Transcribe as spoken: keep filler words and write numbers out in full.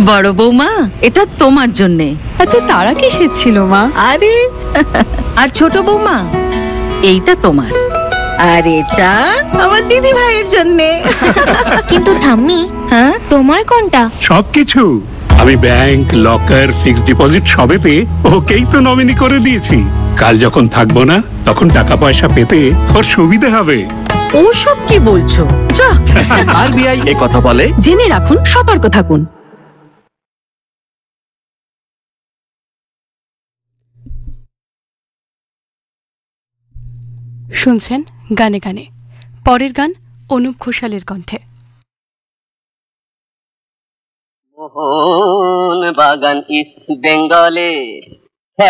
বড় বৌমা, এটা তোমার জন্যে। এত তাড়া কিসের ছিল মা? আরে আর ছোট বৌমা, এইটা তোমার, আর এটা আমার দিদি ভাইয়ের জন্যে। কিন্তু ঠাম্মি, হ্যাঁ তোমার কোনটা? সবকিছু আমি ব্যাংক, লকার, ফিক্সড ডিপোজিট সবেতে ওকেই তো নমিনি করে দিয়েছি। কাল যখন থাকবো না, তখন টাকা পয়সা পেতে ওর সুবিধা হবে। ওসব কি বলছো? যা। আরবিআই এ কথা বলে। জেনে রাখুন, সতর্ক থাকুন। শুনছেন গানে গানে। পরের গান অনুপ ঘোষালের কণ্ঠে। মোহন বাগান ইস্ট বেঙ্গলে